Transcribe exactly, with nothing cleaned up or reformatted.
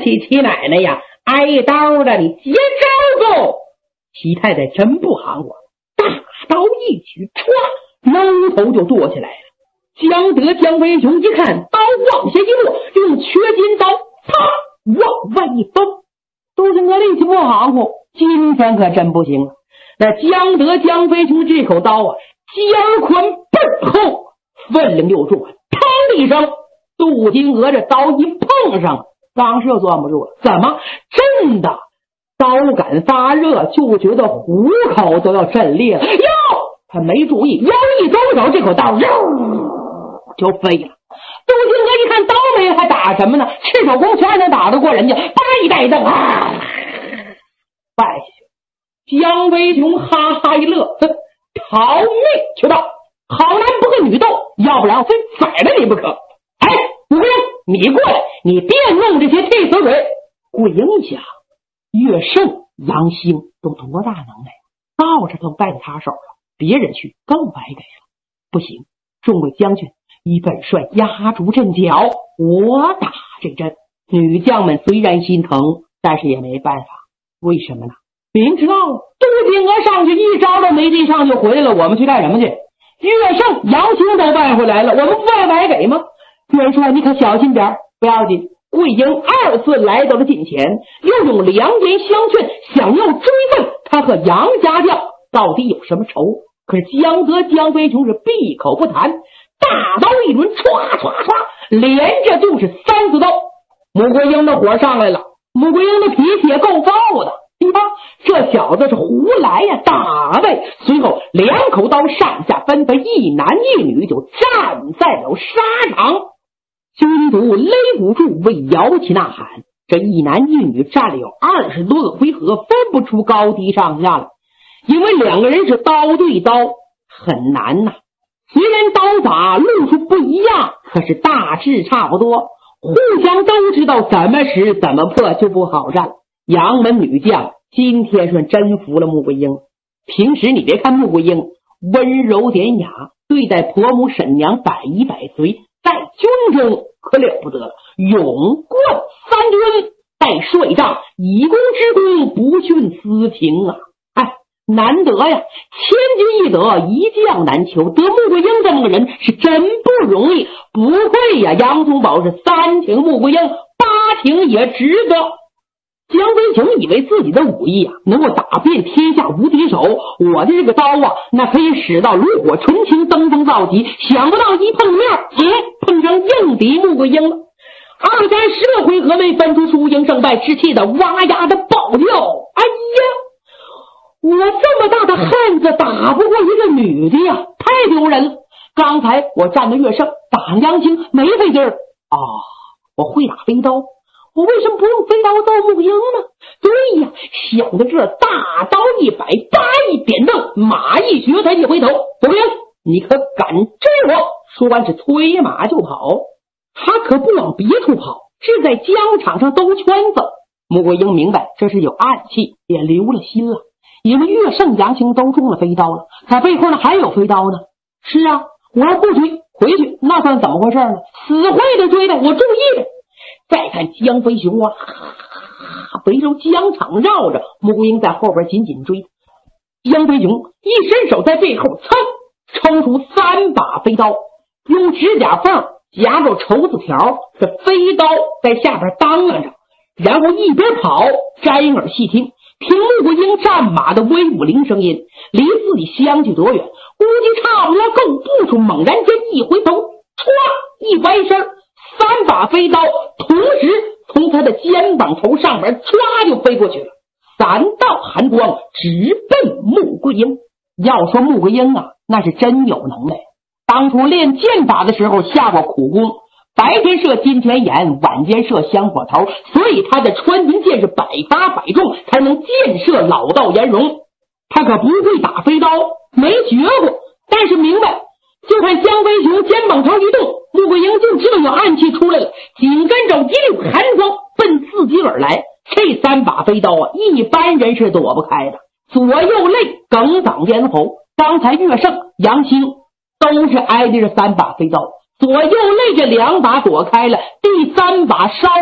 起齐奶奶呀，挨刀的，你接招够！齐太太真不含糊，大刀一举，歘，搂头就剁起来了。江德、江飞雄一看，刀往下一落，用缺金刀啪往外一崩。都是我力气不含糊，今天可真不行了。那江德、江飞雄这口刀啊，尖宽倍厚，分量又重，砰的一声，杜金娥这刀一碰上，当时就攥不住了。怎么？真的刀杆发热，就觉得虎口都要震裂了。哟，他没注意，腰一松手，这口刀就飞了。杜金娥一看刀没了，还打什么呢？赤手空拳能打得过人家？叭一带蹬啊，败下去。江飞雄哈哈一乐，逃命去吧！好男不和女斗，要不然我非宰了你不可。哎，吴桂英，你过来，你别弄这些替死鬼。桂英想，岳胜、杨兴都多大能耐，到这都败在他手了，别人去更白给了。不行，众位将军，以本帅压住阵脚，我打这阵。女将们虽然心疼，但是也没办法。为什么呢？明知道杜金娥上去一招都没地上就回来了，我们去干什么去？岳胜、杨兴都败回来了，我们不爱白给吗？元帅你可小心点，不要紧。桂英二次来到了近前，又用良言相劝，想要追问他和杨家将到底有什么仇。可是江德、江飞雄是闭口不谈，大刀一抡，唰唰唰，连着就是三四刀。穆桂英的火上来了，穆桂英的脾气也够暴的。你看这小子是胡来呀，打呗！随后两口刀上下分分，一男一女就站在了沙场。军卒擂鼓处为摇旗呐喊，这一男一女站了有二十多个回合，分不出高低上下了，因为两个人是刀对刀，很难呐。虽然刀法路数不一样，可是大致差不多，互相都知道怎么使怎么破，就不好战。杨门女将今天是真服了穆桂英。平时你别看穆桂英温柔典雅，对待婆母婶娘百依百随，在军中可了不得了，勇冠三军，带帅帐，以功之功，不徇私情啊！哎，难得呀，千军易得，一将难求，得穆桂英这么个人是真不容易。不愧呀，杨宗保是三请穆桂英，八请也值得。江飞雄以为自己的武艺啊能够打遍天下无敌手，我的这个刀啊那可以使到炉火纯青，登峰造极，想不到一碰面，嗯，碰上硬敌穆桂英了。二三十个回合没分出输赢胜败，之气的哇呀的暴叫。哎呀，我这么大的汉子打不过一个女的呀，太丢人了。刚才我站的越胜，打杨兴没费劲儿啊，我会打飞刀，我为什么不用飞刀揍穆桂英呢？对呀，想到这，大刀一摆，叭一点蹬，马一学才一回头，穆桂英，你可敢追我？说完是催马就跑，他可不往别处跑，是在疆场上兜圈子。穆桂英明白这是有暗器，也留了心了，因为岳胜、杨兴都中了飞刀了，可背后呢还有飞刀呢。是啊，我要不追回去，那算怎么回事呢？死会的追的，我注意的。再看江飞雄啊，围着疆场绕着，穆桂英在后边紧紧追。江飞雄一伸手在背后噌抽出三把飞刀，用指甲缝夹着绸子条，这飞刀在下边当啷着，然后一边跑摘耳细听，听穆桂英战马的威武铃声音，离自己相距多远，估计差不多够步数。猛然间一回头，唰一歪身，三把飞刀同时从他的肩膀头上边唰就飞过去了，三道寒光直奔穆桂英。要说穆桂英啊，那是真有能耐，当初练剑法的时候下过苦功，白天射金钱眼，晚间射香火头，所以他的穿云箭是百发百中，才能箭射老道颜容。他可不会打飞刀，没学过，但是明白，就看江飞雄肩膀头一动，穆桂英就知道有暗器出来了，紧跟着一缕寒光奔自己而来。这三把飞刀啊，一般人是躲不开的，左右肋梗挡咽喉。刚才岳胜、杨兴都是挨着这三把飞刀，左右肋这两把躲开了，第三把稍